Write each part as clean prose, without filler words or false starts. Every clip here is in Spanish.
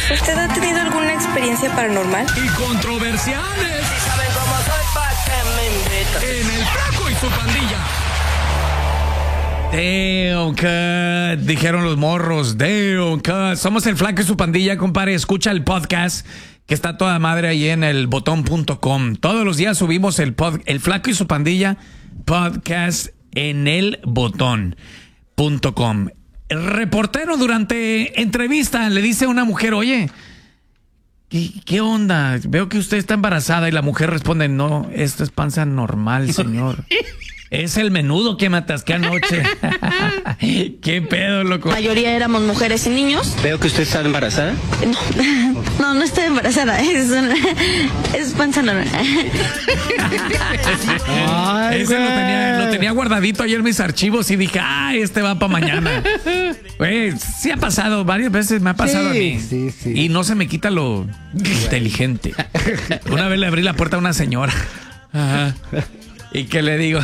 ¿Usted ha tenido alguna experiencia paranormal? Y controversiales. Si saben cómo soy, ¿pa' qué me invitan? En El Flaco y su pandilla. Damn, cut, dijeron los morros. Damn, cut. Somos El Flaco y su pandilla, compadre. Escucha el podcast que está toda madre ahí en elbotón.com. Todos los días subimos el Flaco y su pandilla podcast en elbotón.com. El reportero durante entrevista le dice a una mujer, oye, ¿qué onda? Veo que usted está embarazada. Y la mujer responde, no, esto es panza normal, señor. Es el menudo que me atasqué anoche. ¿Qué pedo, loco? La mayoría éramos mujeres y niños. Veo que usted está embarazada. No estoy embarazada. Es panza normal. Ay, ese lo tenía guardadito ayer en mis archivos y dije, este va para mañana. Güey, sí ha pasado, varias veces me ha pasado a mí. Sí. Y no se me quita lo inteligente. Una vez le abrí la puerta a una señora. Ajá. ¿Y qué le digo?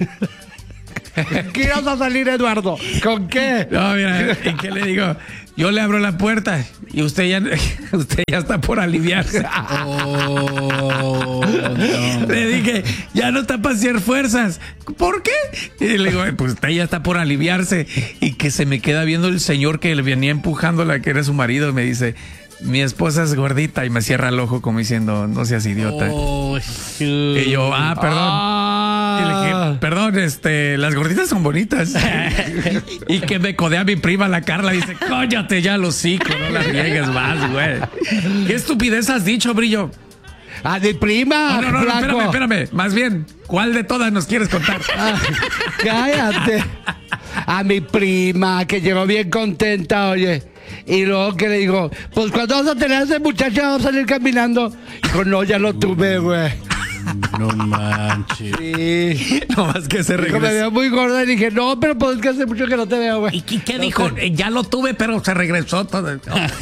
¿Qué ibas a salir, Eduardo? ¿Con qué? No, mira, ¿y qué le digo? Yo le abro la puerta y usted ya está por aliviarse. No. Le dije, ya no está para hacer fuerzas. ¿Por qué? Y le digo, pues usted ya está por aliviarse. Y que se me queda viendo el señor que le venía empujando, la que era su marido, y me dice, mi esposa es gordita, y me cierra el ojo como diciendo, no seas idiota. Y yo, perdón. Y le dije, perdón, las gorditas son bonitas. Y que me codea mi prima, la Carla, dice, cóllate ya los hocico, no la riegues más, güey. ¿Qué estupidez has dicho, Brillo? ¡A mi prima! No, espérame. Más bien, ¿cuál de todas nos quieres contar? Cállate. A mi prima, que llegó bien contenta, oye. Y luego que le digo, pues cuando vas a tener a ese muchacho, vamos a salir caminando. Dijo, no, ya lo tuve, güey. No manches. Sí. No más que se Dijo, regresa. me veo muy gorda y dije, no, pero pues es que hace mucho que no te veo, güey. ¿Y qué dijo? Ya lo tuve, pero se regresó todo.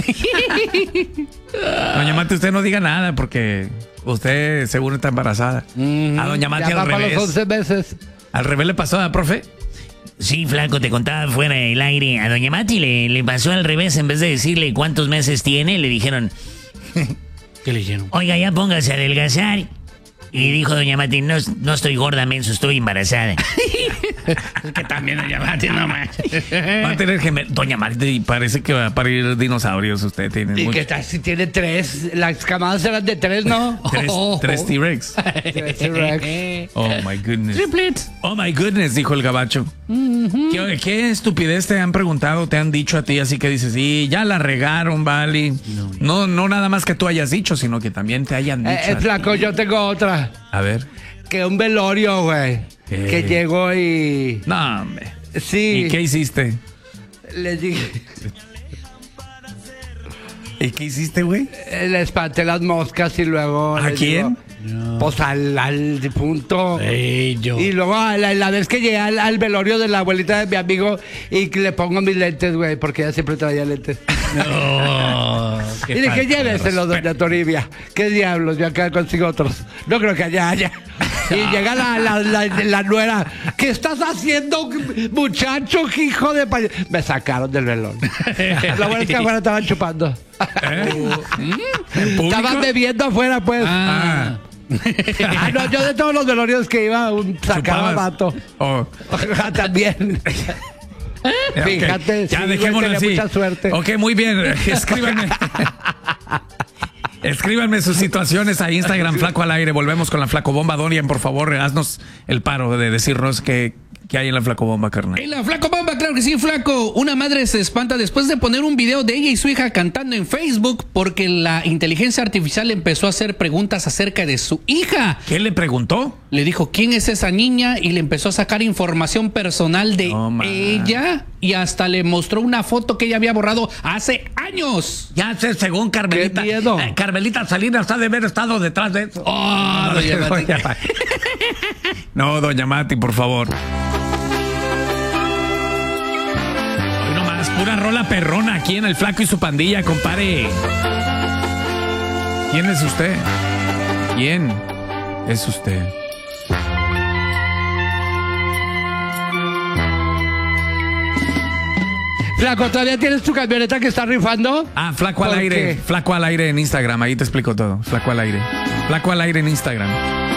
Doña Mati, usted no diga nada porque usted seguro está embarazada. A Doña Mati ya al va para revés. los 11 meses. Al revés le pasó a profe. Sí, Flaco, te contaba fuera del aire. A Doña Mati le pasó al revés. En vez de decirle cuántos meses tiene, le dijeron, ¿Qué le dijeron? oiga, ya póngase a adelgazar. Y dijo Doña Mati, no estoy gorda, menso, estoy embarazada. Es que también Doña Mati, no manches. Va a tener gemelo. Doña Mati, parece que va a parir dinosaurios. Usted tiene Y mucho. que tal si tiene 3. Las camadas eran de 3, ¿no? Tres T-Rex. Oh my goodness. Triplets. Oh my goodness, dijo el gabacho. ¿Qué estupidez te han preguntado, te han dicho a ti? Así que dices, sí, ya la regaron, vale. No nada más que tú hayas dicho, sino que también te hayan dicho. a Flaco, ti. yo tengo otra. A ver. Que un velorio, güey. ¿Qué? Que llegó y... No, hombre. Sí. ¿Y qué hiciste? Les dije... ¿Y qué hiciste, güey? Le espanté las moscas y luego... ¿A les quién? digo, pues al difunto. Yo. Y luego la vez que llegué al velorio de la abuelita de mi amigo y que le pongo mis lentes, güey, porque ella siempre traía lentes. No, Y dije, lléveselo, doña Toribia. ¿Qué diablos? Yo acá consigo otros. No creo que allá haya. Y llega la nuera. ¿Qué estás haciendo, muchacho, hijo de payaso? Me sacaron del velón. La buena es que afuera estaban chupando. Estaban bebiendo afuera, pues. No, yo de todos los velorios que iba, sacaba ¿Chupabas? vato. Oh. También. Fíjate, Ok, ya sí, dejémoslo güey, tenía así. mucha suerte. Ok, muy bien. Escríbanme sus situaciones a Instagram, Flaco al Aire. Volvemos con la Flaco Bomba. Dorian, por favor, haznos el paro de decirnos qué hay en la Flaco Bomba, carnal. En la Flaco Bomba, claro que sí, Flaco. Una madre se espanta después de poner un video de ella y su hija cantando en Facebook porque la inteligencia artificial empezó a hacer preguntas acerca de su hija. ¿Qué le preguntó? Le dijo, ¿quién es esa niña? Y le empezó a sacar información personal de ella y hasta le mostró una foto que ella había borrado hace años. Ya sé, según Carmelita. ¡Qué miedo! Carmelita Salinas ha de haber estado detrás de eso. Oh, doña Mati. No, doña Mati, por favor. Hoy nomás, pura rola perrona aquí en el Flaco y su pandilla, compadre. ¿Quién es usted? ¿Quién es usted? Flaco, ¿todavía tienes tu camioneta que está rifando? Ah, Flaco al ¿Por aire. qué? Flaco al aire en Instagram. Ahí te explico todo. Flaco al aire. Flaco al aire en Instagram.